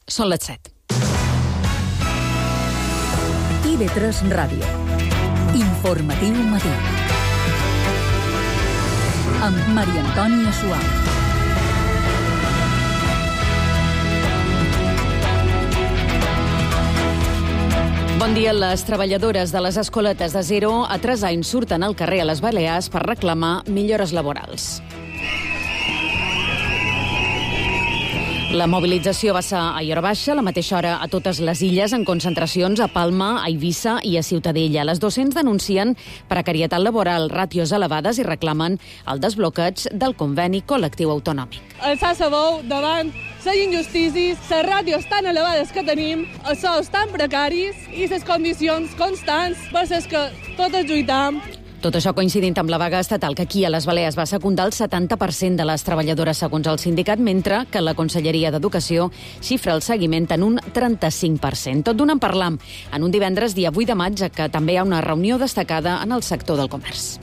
Són les 7. TV3 Ràdio. Informatiu matí. Amb Maria Antònia Suau. Bon dia. Les treballadores de les escoletes de 0 a 3 anys surten al carrer a les Balears per reclamar millores laborals. La mobilització va ser a Iora Baixa, a la mateixa hora a totes les illes, en concentracions a Palma, a Eivissa i a Ciutadella. Les docents denuncien precarietat laboral, ràtios elevades i reclamen el desbloqueig del conveni col·lectiu autonòmic. Alçar la veu davant les injustícies, les ràtios tan elevades que tenim, els sous tan precaris i les condicions constants per les que totes lluitam. Tot això coincidint amb la vaga estatal que aquí a les Balears va secundar el 70% de les treballadores segons el sindicat, mentre que la Conselleria d'Educació xifra el seguiment en un 35%. Tot d'una en parlam en un divendres, dia 8 de maig, que també hi ha una reunió destacada en el sector del comerç.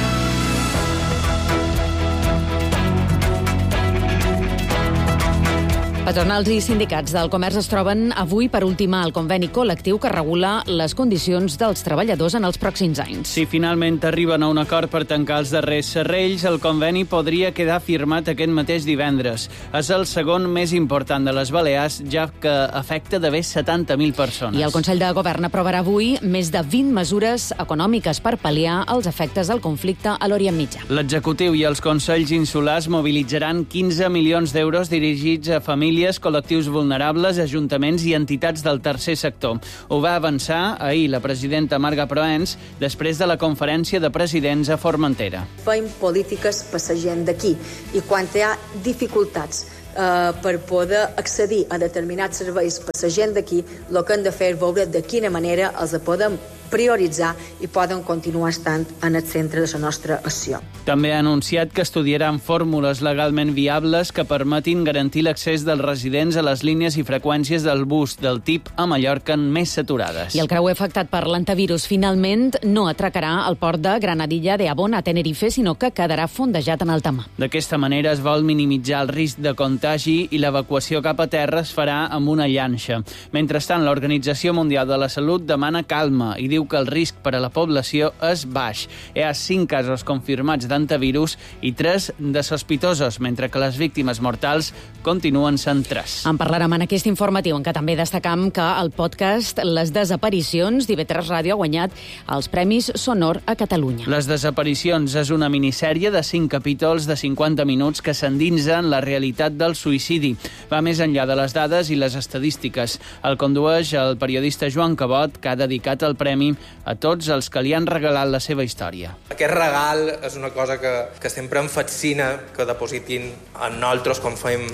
Patronals i sindicats del comerç es troben avui per ultimar el conveni col·lectiu que regula les condicions dels treballadors en els pròxims anys. Si finalment arriben a un acord per tancar els darrers serrells, el conveni podria quedar firmat aquest mateix divendres. És el segon més important de les Balears, ja que afecta d'haver 70.000 persones. I el Consell de Govern aprovarà avui més de 20 mesures econòmiques per pal·liar els efectes del conflicte a l'Orient Mitjà. L'executiu i els consells insulars mobilitzaran 15 milions d'euros dirigits a famílies, col·lectius vulnerables, ajuntaments i entitats del tercer sector. Ho va avançar ahir la presidenta Marga Proens després de la conferència de presidents a Formentera. Fem polítiques per la gent d'aquí i quan hi ha dificultats per poder accedir a determinats serveis per la gent d'aquí, el que hem de fer és veure de quina manera els podem prioritzar i poden continuar estant en el centre de la nostra acció. També ha anunciat que estudiaran fórmules legalment viables que permetin garantir l'accés dels residents a les línies i freqüències del bus del TIP a Mallorca més saturades. I el creuer afectat per l'antivirus finalment no atracarà al port de Granadilla de Abon a Tenerife, sinó que quedarà fondejat en alta mar. D'aquesta manera es vol minimitzar el risc de contagi i l'evacuació cap a terra es farà amb una llanxa. Mentrestant, l'Organització Mundial de la Salut demana calma i diu que el risc per a la població és baix. Hi ha 5 casos confirmats d'antivirus i 3 de sospitosos, mentre que les víctimes mortals continuen sent 3. En parlarem en aquest informatiu, en què també destacam que el podcast Les desaparicions d'IV3 Ràdio ha guanyat els Premis Sonor a Catalunya. Les desaparicions és una minissèrie de 5 capítols de 50 minuts que s'endinsa en la realitat del suïcidi. Va més enllà de les dades i les estadístiques. El condueix el periodista Joan Cabot, que ha dedicat el premi a tots els que li han regalat la seva història. Aquest regal és una cosa que sempre em fascina que depositin en nosaltres quan fem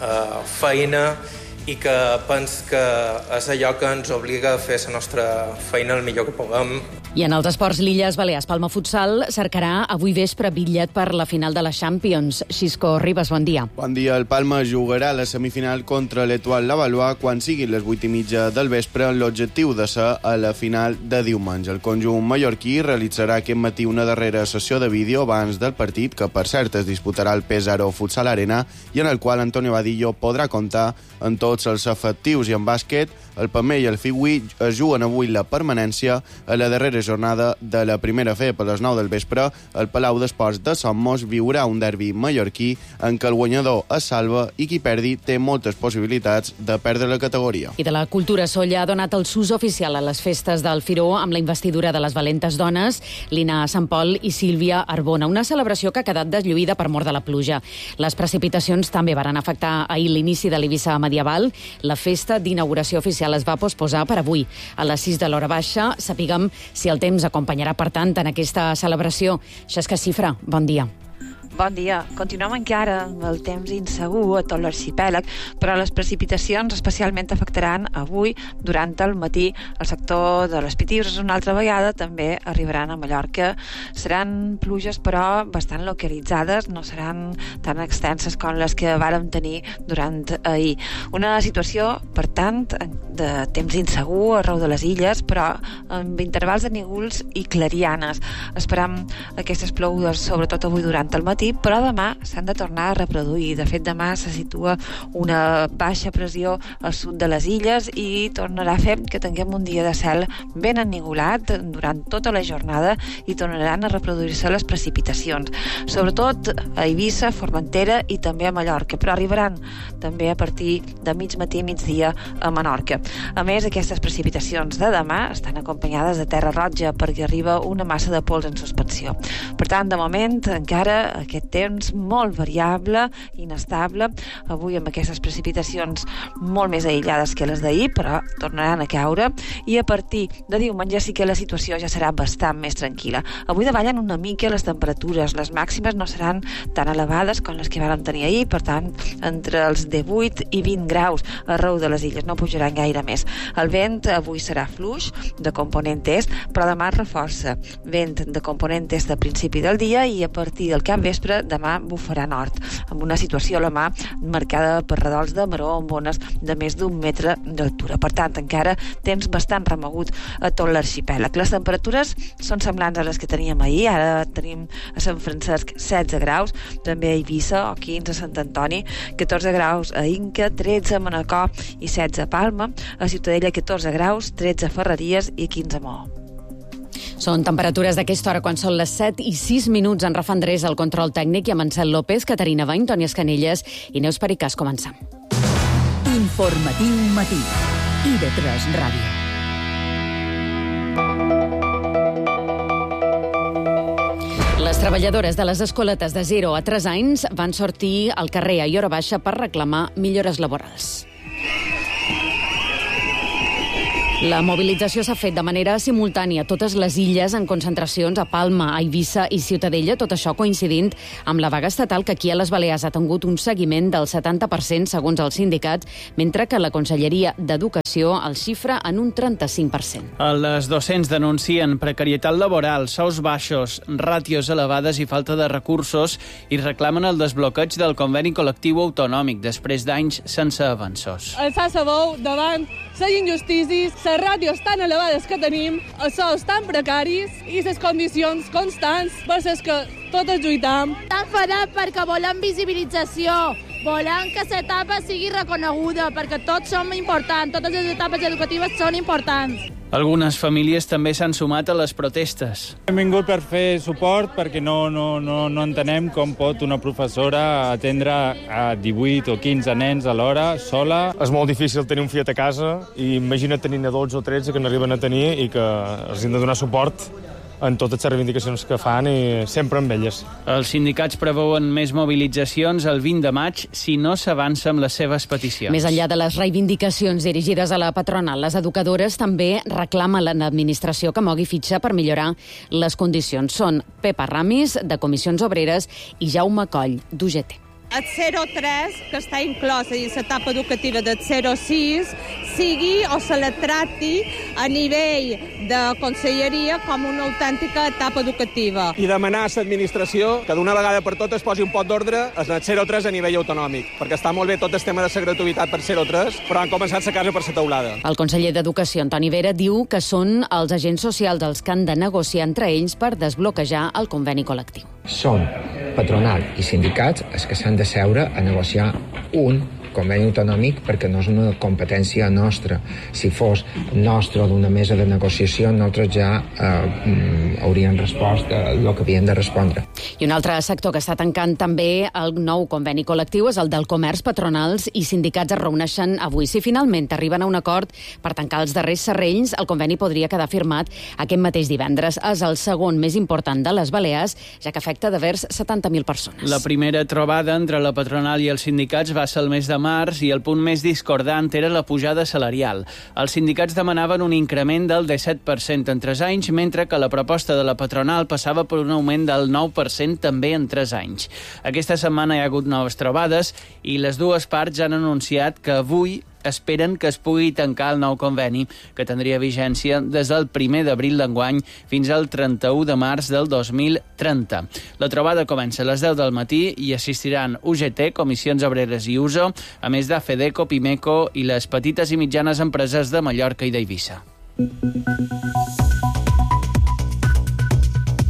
feina i que penso que és allò que ens obliga a fer la nostra feina el millor que puguem. I en els esports, l'Illes Balears Palma Futsal cercarà avui vespre bitllet per la final de la Champions. Xisco Ribas, bon dia. Bon dia. El Palma jugarà la semifinal contra l'Etoile Lavallois quan siguin les 8:30 del vespre amb l'objectiu de ser a la final de diumenge. El conjunt mallorquí realitzarà aquest matí una darrera sessió de vídeo abans del partit, que per cert es disputarà al Pesaro Futsal Arena i en el qual Antonio Vadillo podrà comptar amb tots els efectius. I en bàsquet, el Pamell i el Figui es juguen avui la permanència a la darrera jornada de la primera F. Per les 9 del vespre, el Palau d'Esports de Somos viurà un derbi mallorquí en què el guanyador es salva i qui perdi té moltes possibilitats de perdre la categoria. I de la cultura, Solla ha donat el sus oficial a les festes del Firó amb la investidura de les valentes dones, Lina Sant Pol i Sílvia Arbona, una celebració que ha quedat deslluïda per mort de la pluja. Les precipitacions també varen afectar ahir l'inici de l'Eivissa medieval. La festa d'inauguració oficial es va posposar per avui. A les 6 de l'hora baixa sapiguem si el temps acompanyarà, per tant, en aquesta celebració. Xesca Cifra, bon dia. Bon dia. Continuem encara amb el temps insegur a tot l'arxipèlag, però les precipitacions especialment afectaran avui durant el matí el sector de les Pitius. Una altra vegada també arribaran a Mallorca. Seran pluges, però bastant localitzades, no seran tan extenses com les que vàrem tenir durant ahir. Una situació, per tant, de temps insegur arreu de les illes, però amb intervals de nígols i clarianes. Esperam aquestes plogudes, sobretot avui durant el matí, matí, però demà s'han de tornar a reproduir. De fet, demà se situa una baixa pressió al sud de les illes i tornarà a fer que tinguem un dia de cel ben ennigolat durant tota la jornada i tornaran a reproduir-se les precipitacions, sobretot a Eivissa, Formentera i també a Mallorca, però arribaran també a partir de mig matí i migdia a Menorca. A més, aquestes precipitacions de demà estan acompanyades de terra roja perquè arriba una massa de pols en suspensió. Per tant, de moment, encara aquest temps molt variable, inestable, avui amb aquestes precipitacions molt més aïllades que les d'ahir, però tornaran a caure, i a partir de diumenge sí que la situació ja serà bastant més tranquil·la. Avui davallen una mica les temperatures, les màximes no seran tan elevades com les que vam tenir ahir, per tant, entre els 18 i 20 graus arreu de les illes, no pujaran gaire més. El vent avui serà fluix, de component est, però demà reforça. Vent de component est a principi del dia i a partir del capvespre demà bufarà nord, amb una situació a la mà marcada per redols de maró amb ones de més d'1 metre d'altura. Per tant, encara temps bastant remogut a tot l'arxipèlag. Les temperatures són semblants a les que teníem ahir. Ara tenim a Sant Francesc 16 graus, també a Eivissa o 15 a Sant Antoni, 14 graus a Inca, 13 a Manacor i 16 a Palma, a Ciutadella 14 graus, 13 a Ferreries i 15 a Maó. Són temperatures d'aquesta hora quan són les 7 i 6 minuts. En Rafa Andrés, el control tècnic, i amb Ansel López, Caterina Bain, Toni Escanelles i Neus Pericàs. Comencem. Informatiu matí. IB3 Ràdio. Les treballadores de les escoletes de 0 a 3 anys van sortir al carrer a hora baixa per reclamar millores laborals. La mobilització s'ha fet de manera simultània a totes les illes, en concentracions a Palma, a Eivissa i Ciutadella, tot això coincidint amb la vaga estatal que aquí a les Balears ha tingut un seguiment del 70% segons els sindicats, mentre que la Conselleria d'Educació el xifra en un 35%. Les docents denuncien precarietat laboral, sous baixos, ràtios elevades i falta de recursos i reclamen el desbloqueig del conveni col·lectiu autonòmic després d'anys sense avanços. Alçar la veu davant les injustícies, les ràtios tan elevades que tenim, els sous tan precaris i les condicions constants per les que totes lluitam. Tan fadat perquè volem visibilització, volem que l'etapa sigui reconeguda, perquè tots som importants, totes les etapes educatives són importants. Algunes famílies també s'han sumat a les protestes. Hem vingut per fer suport perquè no entenem com pot una professora atendre a 18 o 15 nens a l'hora, sola. És molt difícil tenir un fill a casa i imagina tenir a 12 o 13 que n'arriben a tenir i que els hem de donar suport en totes les reivindicacions que fan i sempre amb elles. Els sindicats preveuen més mobilitzacions el 20 de maig si no s'avança amb les seves peticions. Més enllà de les reivindicacions dirigides a la patronal, les educadores també reclamen a l'administració que mogui fitxa per millorar les condicions. Són Pepa Ramis, de Comissions Obreres, i Jaume Coll, d'UGT. El 0-3, que està inclòs a l'etapa educativa del 0-6, sigui o se la tracti a nivell de conselleria com una autèntica etapa educativa. I demanar a l'administració que d'una vegada per totes posi un pot d'ordre en el 0-3 a nivell autonòmic, perquè està molt bé tot el tema de la gratuïtat per 0-3, però han començat la casa per la teulada. El conseller d'Educació, Antoni Vera, diu que són els agents socials els que han de negociar entre ells per desbloquejar el conveni col·lectiu. Són patronal i sindicats els que s'han de seure a negociar un conveni autonòmic perquè no és una competència nostra. Si fos nostra o d'una mesa de negociació, nosaltres ja hauríem respost el que havíem de respondre. I un altre sector que està tancant també el nou conveni col·lectiu és el del comerç. Patronals i sindicats es reuneixen avui. Si finalment arriben a un acord per tancar els darrers serrells, el conveni podria quedar firmat aquest mateix divendres. És el segon més important de les Balears, ja que afecta de vers 70.000 persones. La primera trobada entre la patronal i els sindicats va ser el mes de març i el punt més discordant era la pujada salarial. Els sindicats demanaven un increment del 17% en 3 anys, mentre que la proposta de la patronal passava per un augment del 9% també en 3 anys. Aquesta setmana hi ha hagut noves trobades i les dues parts han anunciat que avui esperen que es pugui tancar el nou conveni, que tindria vigència des del 1 d'abril d'enguany fins al 31 de març del 2030. La trobada comença a les 10 del matí i assistiran UGT, Comissions Obreres i USO, a més de FEDECO, PIMECO i les petites i mitjanes empreses de Mallorca i d'Eivissa.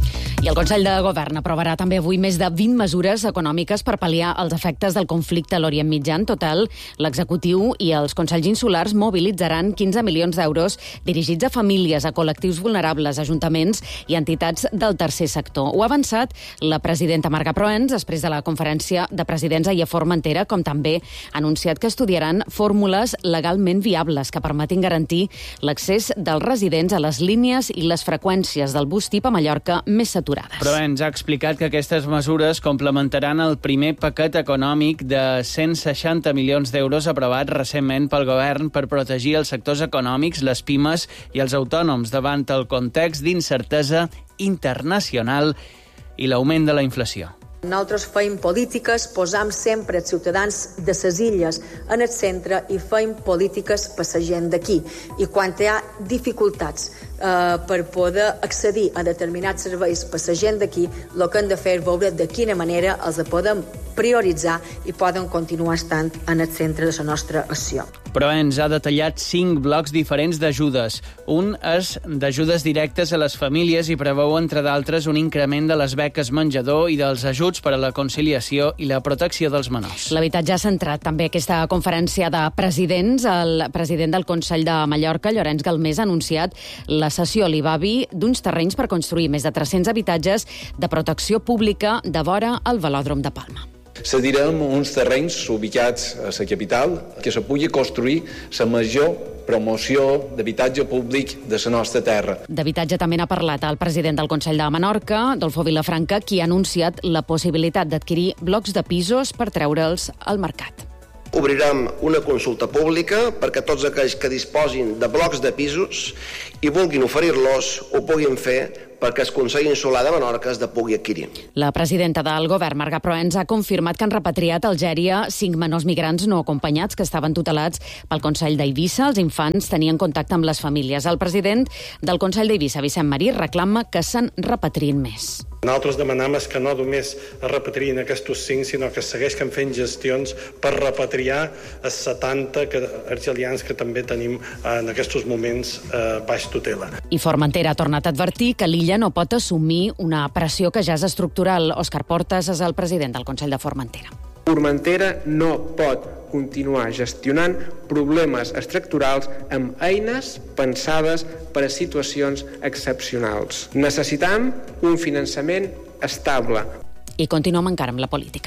I el Consell de Govern aprovarà també avui més de 20 mesures econòmiques per pal·liar els efectes del conflicte a l'Orient Mitjà. En total, l'executiu i els consells insulars mobilitzaran 15 milions d'euros dirigits a famílies, a col·lectius vulnerables, ajuntaments i entitats del tercer sector. Ho ha avançat la presidenta Marga Proens després de la conferència de presidents ahir a Formentera, com també ha anunciat que estudiaran fórmules legalment viables que permetin garantir l'accés dels residents a les línies i les freqüències del bus tip a Mallorca més saturades. Però ens ha explicat que aquestes mesures complementaran el primer paquet econòmic de 160 milions d'euros aprovat recentment pel govern per protegir els sectors econòmics, les pimes i els autònoms davant el context d'incertesa internacional i l'augment de la inflació. Nosaltres feim polítiques, posam sempre els ciutadans de les illes en el centre i feim polítiques per la gent d'aquí. I quan hi ha dificultats per poder accedir a determinats serveis per la gent d'aquí, el que hem de fer és veure de quina manera els podem prioritzar i poden continuar estant en el centre de la nostra acció. Però ens ha detallat 5 blocs diferents d'ajudes. Un és d'ajudes directes a les famílies i preveu, entre d'altres, un increment de les beques menjador i dels ajuts per a la conciliació i la protecció dels menors. L'habitatge ha centrat també aquesta conferència de presidents. El president del Consell de Mallorca, Llorenç Galmés, ha anunciat la cessió a l'Ibavi d'uns terrenys per construir més de 300 habitatges de protecció pública de vora al Velòdrom de Palma. Cedirem uns terrenys ubicats a la capital que se pugui construir la major promoció d'habitatge públic de la nostra terra. D'habitatge també n'ha parlat el president del Consell de Menorca, Adolfo Vilafranca, qui ha anunciat la possibilitat d'adquirir blocs de pisos per treure'ls al mercat. Obrirem una consulta pública perquè tots aquells que disposin de blocs de pisos i vulguin oferir-los ho puguin fer perquè el Consell Insular de Menorca es pugui adquirir. La presidenta del govern, Marga Proens, ha confirmat que han repatriat a Algèria 5 menors migrants no acompanyats que estaven tutelats pel Consell d'Eivissa. Els infants tenien contacte amb les famílies. El president del Consell d'Eivissa, Vicent Marí, reclama que se'n repatriïn més. Nosaltres demanem que no només es repatriïn aquests 5, sinó que segueixen fent gestions per repatriar els 70 argelians que també tenim en aquests moments baix tutela. I Formentera ha tornat a advertir que l'illa no pot assumir una pressió que ja és estructural. Òscar Portas és el president del Consell de Formentera. Formentera no pot continuar gestionant problemes estructurals amb eines pensades per a situacions excepcionals. Necessitam un finançament estable. I continuem encara amb la política.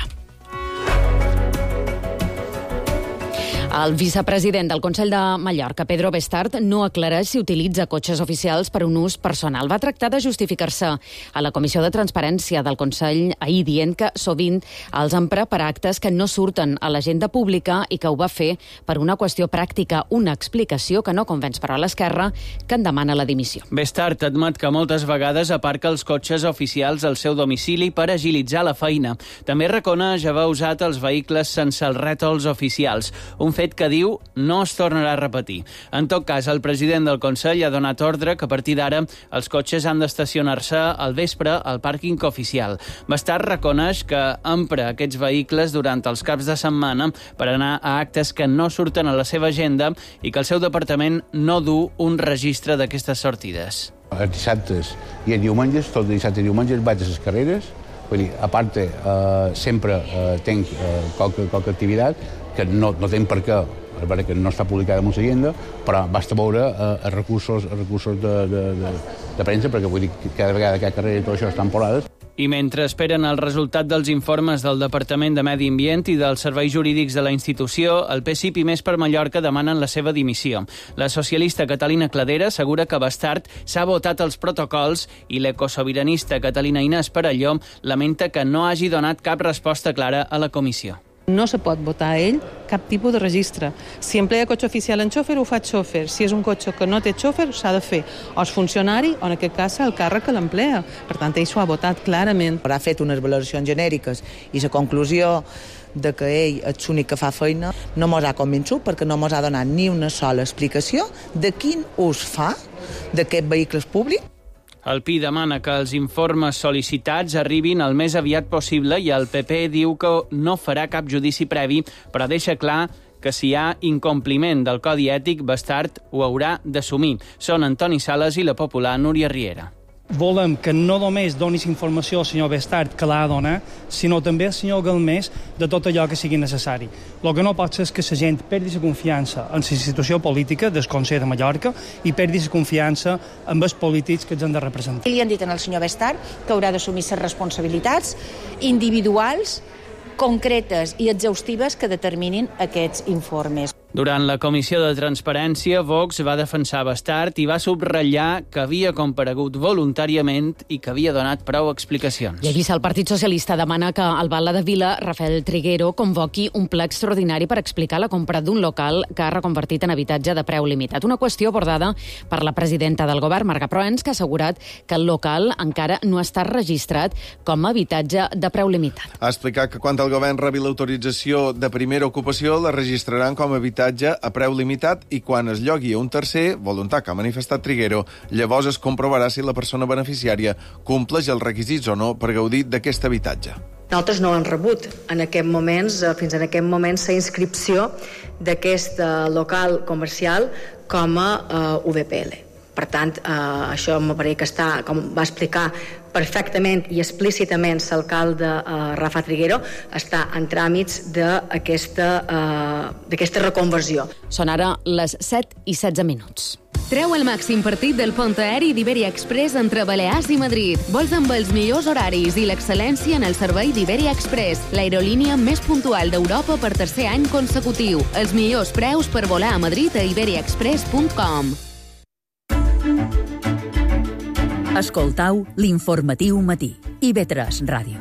El vicepresident del Consell de Mallorca, Pedro Bestart, no aclareix si utilitza cotxes oficials per un ús personal. Va tractar de justificar-se a la Comissió de Transparència del Consell ahir dient que sovint els empra per actes que no surten a l'agenda pública i que ho va fer per una qüestió pràctica, una explicació que no convenç però a l'esquerra, que en demana la dimissió. Bestart admet que moltes vegades aparca els cotxes oficials al seu domicili per agilitzar la feina. També reconeix haver usat els vehicles sense els rètols oficials, un fet que diu no es tornarà a repetir. En tot cas, el president del Consell ha donat ordre que a partir d'ara els cotxes han d'estacionar-se al vespre al pàrquing oficial. Bestart reconeix que empra aquests vehicles durant els caps de setmana per anar a actes que no surten a la seva agenda i que el seu departament no du un registre d'aquestes sortides. Els dissabtes i els diumenges, tots els dissabtes i diumenges vaig a les carreres. Vull dir, a part, sempre tenc qualque activitat que no tenc per què, que no està publicada en l'agenda, però basta veure recursos de premsa, perquè vull dir que cada vegada que hi ha carrera i tot això estan temporades. I mentre esperen el resultat dels informes del Departament de Medi Ambient i dels serveis jurídics de la institució, el PSIP i Més per Mallorca demanen la seva dimissió. La socialista Catalina Cladera assegura que Bestart s'ha votat els protocols i l'ecosobiranista Catalina Inés Perelló lamenta que no hagi donat cap resposta clara a la comissió. No se pot votar a ell cap tipus de registre. Si emplea cotxe oficial en xòfer, ho fa xòfer. Si és un cotxe que no té xòfer, s'ha de fer. O és funcionari, o en aquest cas el càrrec que l'emplea. Per tant, ell s'ho ha votat clarament. Ha fet unes valoracions genèriques i la conclusió de que ell és l'únic que fa feina no mos ha convençut perquè no mos ha donat ni una sola explicació de quin ús fa d'aquests vehicles públics. El PI demana que els informes sol·licitats arribin el més aviat possible i el PP diu que no farà cap judici previ, però deixa clar que si hi ha incompliment del Codi Ètic, Bestart ho haurà d'assumir. Són Antoni Sales i la popular Núria Riera. Volem que no només donis informació al senyor Bestart, que l'ha de donar, sinó també al senyor Galmés de tot allò que sigui necessari. El que no pot ser és que la gent perdi la confiança en la institució política del Consell de Mallorca i perdi la confiança en els polítics que ens han de representar. Li han dit al senyor Bestart que haurà d'assumir les responsabilitats individuals, concretes i exhaustives que determinin aquests informes. Durant la Comissió de Transparència, Vox va defensar Bestart i va subratllar que havia comparegut voluntàriament i que havia donat prou explicacions. I Eivissa, el Partit Socialista demana que el Batlle de Vila, Rafael Triguero, convoqui un ple extraordinari per explicar la compra d'un local que ha reconvertit en habitatge de preu limitat. Una qüestió abordada per la presidenta del govern, Marga Proens, que ha assegurat que el local encara no està registrat com a habitatge de preu limitat. Ha explicat que quan el govern rebi l'autorització de primera ocupació la registraran com a habitatge a preu limitat i quan es llogui a un tercer, voluntat que ha manifestat Triguero, llavors es comprovarà si la persona beneficiària compleix els requisits o no per gaudir d'aquest habitatge. Nosaltres no hem rebut fins en aquest moment la inscripció d'aquest local comercial com a UBPL. Per tant, això m'apareix que està, com va explicar perfectament i explícitament l'alcalde Rafa Triguero, està en tràmits d'aquesta reconversió. Són ara les 7:16. Treu el màxim partit del pont aeri d'Iberia Express entre Balears i Madrid. Vols amb els millors horaris i l'excel·lència en el servei d'Iberia Express, l'aerolínia més puntual d'Europa per tercer any consecutiu. Els millors preus per volar a Madrid a iberiaexpress.com. Escoltau l'informatiu matí. IB3 Ràdio.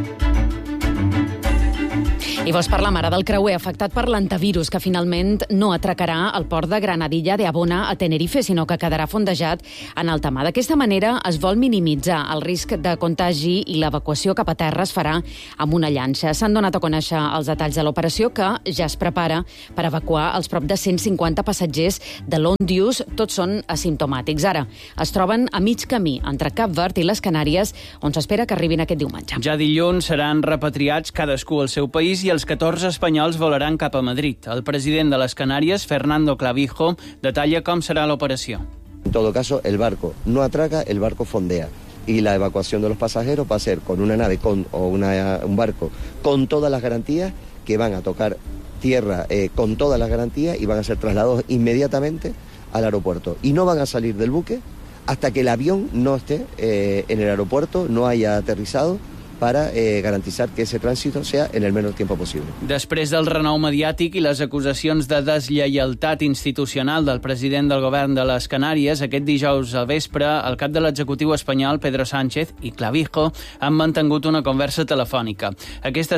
I vols parlar ara del creuer afectat per l'antivirus, que finalment no atracarà al port de Granadilla de Abona a Tenerife, sinó que quedarà fondejat en alta mar. D'aquesta manera es vol minimitzar el risc de contagi i l'evacuació cap a terra es farà amb una llanxa. S'han donat a conèixer els detalls de l'operació, que ja es prepara per evacuar els prop de 150 passatgers de l'Ondius. Tots són asimptomàtics. Ara es troben a mig camí entre Cap Verd i les Canàries, on s'espera que arribin aquest diumenge. Ja dilluns seran repatriats cadascú al seu país i els 14 espanyols volaran cap a Madrid. El president de les Canàries, Fernando Clavijo, detalla com serà l'operació. En todo caso, el barco no atraca, el barco fondea. Y la evacuación de los pasajeros va a ser con una nave o un barco con todas las garantías, que van a tocar tierra con todas las garantías y van a ser trasladados inmediatamente al aeropuerto. Y no van a salir del buque hasta que el avión no esté en el aeropuerto, no haya aterrizado, para garantizar que ese tránsito sea en el menor tiempo posible. Després del renou mediàtic i les acusacions de deslleialtat institucional del president del govern de les Canàries, aquest dijous al vespre, el cap de l'executiu espanyol, Pedro Sánchez, i Clavijo han mantingut una conversa telefònica. Aquest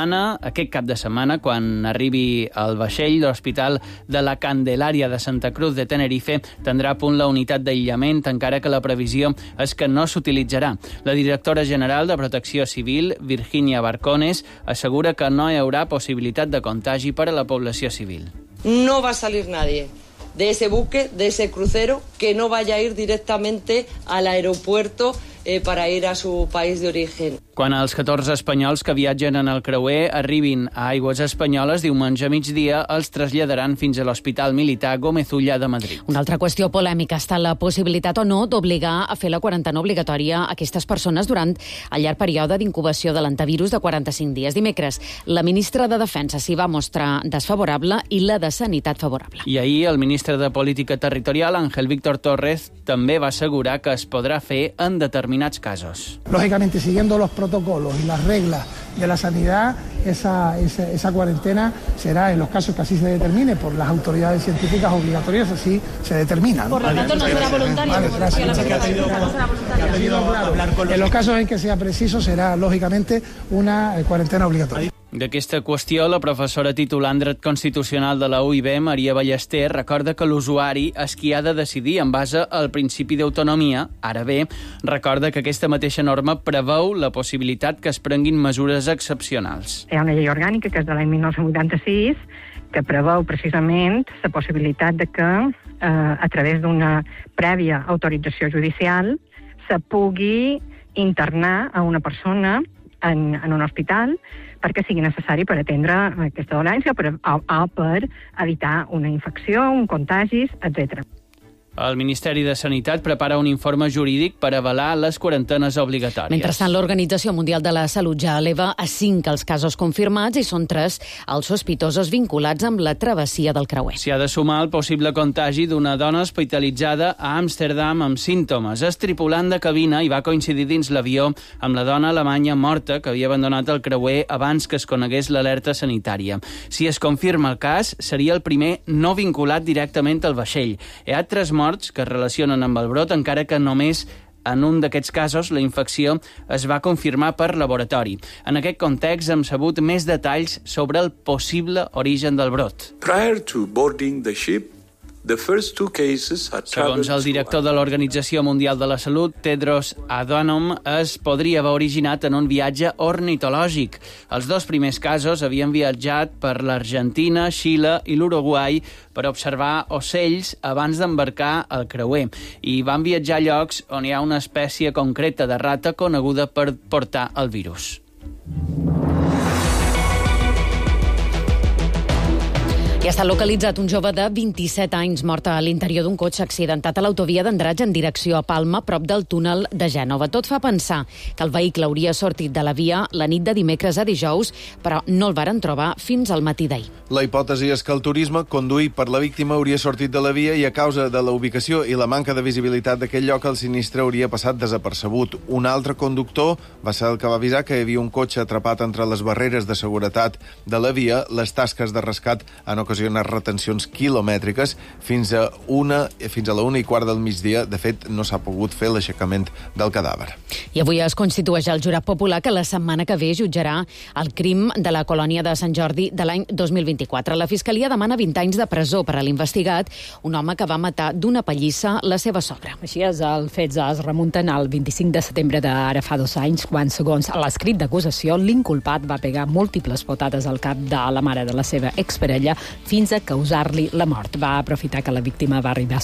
cap de setmana, quan arribi al vaixell, l'Hospital de la Candelària de Santa Cruz de Tenerife tindrà a punt la unitat d'aïllament, encara que la previsió és que no s'utilitzarà. La directora general de Protecció Civil, Virginia Barcones, asegura que no hi haurà possibilitat de contagi per a la població civil. No va a salir nadie de ese buque, de ese crucero, que no vaya a ir directamente al aeropuerto para ir a su país de origen. Quan els 14 espanyols que viatgen en el creuer arribin a aigües espanyoles diumenge a migdia, els traslladaran fins a l'Hospital Militar Gómez Ulla de Madrid. Una altra qüestió polèmica està la possibilitat o no d'obligar a fer la quarantena obligatòria a aquestes persones durant el llarg període d'incubació de l'antivirus de 45 dies. Dimecres, la ministra de Defensa s'hi va mostrar desfavorable i la de Sanitat favorable. I ahir el ministre de Política Territorial, Ángel Víctor Torres, també va assegurar que es podrà fer en determinats casos. Lógicamente, siguiendo los protocolos y las reglas de la sanidad, esa cuarentena será, en los casos que así se determine por las autoridades científicas obligatorias, así se determina, ¿no? Por lo tanto, no será voluntario. En los casos en que sea preciso, será, lógicamente, una cuarentena obligatoria. D'aquesta qüestió, la professora titular en dret constitucional de la UIB, Maria Ballester, recorda que l'usuari és qui ha de decidir en base al principi d'autonomia. Ara bé, recorda que aquesta mateixa norma preveu la possibilitat que es prenguin mesures excepcionals. Hi ha una llei orgànica, que és de l'any 1986, que preveu precisament la possibilitat de que, a través d'una prèvia autorització judicial, se pugui internar a una persona en un hospital perquè sigui necessari per atendre aquesta dolència o per evitar una infecció, un contagis, etc. El Ministeri de Sanitat prepara un informe jurídic per avalar les quarantenes obligatòries. Mentrestant, l'Organització Mundial de la Salut ja eleva a 5 els casos confirmats i són 3 els sospitosos vinculats amb la travessia del creuer. S'hi ha de sumar el possible contagi d'una dona hospitalitzada a Amsterdam amb símptomes. El tripulant de cabina hi va coincidir dins l'avió amb la dona alemanya morta que havia abandonat el creuer abans que es conegués l'alerta sanitària. Si es confirma el cas, seria el primer no vinculat directament al vaixell. Hi ha 3 morts que es relacionen amb el brot, encara que només en un d'aquests casos la infecció es va confirmar per laboratori. En aquest context hem sabut més detalls sobre el possible origen del brot. Prior to boarding the ship, the first 2 cases had traveled. Segons el director de l'Organització Mundial de la Salut, Tedros Adhanom, es podria haver originat en un viatge ornitològic. Els 2 primers casos havien viatjat per l'Argentina, Xile i l'Uruguai per observar ocells abans d'embarcar al creuer i van viatjar a llocs on hi ha una espècie concreta de rata coneguda per portar el virus. I ha estat localitzat un jove de 27 anys mort a l'interior d'un cotxe accidentat a l'autovia d'Andratx en direcció a Palma, prop del túnel de Gènova. Tot fa pensar que el vehicle hauria sortit de la via la nit de dimecres a dijous, però no el varen trobar fins al matí d'ahir. La hipòtesi és que el turisme conduït per la víctima hauria sortit de la via i a causa de la ubicació i la manca de visibilitat d'aquell lloc el sinistre hauria passat desapercebut. Un altre conductor va ser el que va avisar que hi havia un cotxe atrapat entre les barreres de seguretat de la via. Les tasques de rescat han ocasionat retencions quilomètriques fins a la 1:15 del migdia. De fet, no s'ha pogut fer l'aixecament del cadàver. I avui es constitueix el jurat popular que la setmana que ve jutjarà el crim de la colònia de Sant Jordi de l'any 2024. La Fiscalia demana 20 anys de presó per a l'investigat, un home que va matar d'una pallissa la seva sogra. Així és, els fets es remunten al 25 de setembre d'ara fa 2 anys, quan, segons l'escrit d'acusació, l'inculpat va pegar múltiples potades al cap de la mare de la seva exparella fins a causar-li la mort. Va aprofitar que la víctima va arribar